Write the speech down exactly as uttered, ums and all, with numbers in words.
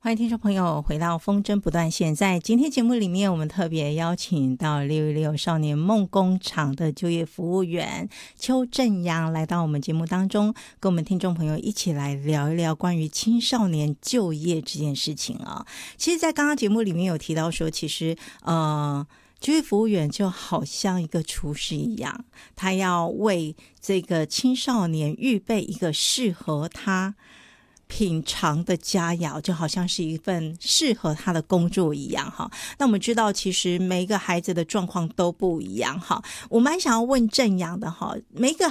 欢迎听众朋友回到风筝不断线。在今天节目里面，我们特别邀请到六一六少年梦工厂的就业服务员邱正阳来到我们节目当中，跟我们听众朋友一起来聊一聊关于青少年就业这件事情啊。其实在刚刚节目里面有提到说，其实呃就业服务员就好像一个厨师一样，他要为这个青少年预备一个适合他品尝的佳肴，就好像是一份适合他的工作一样哈。那我们知道其实每一个孩子的状况都不一样哈。我蛮想要问正阳的哈，每一个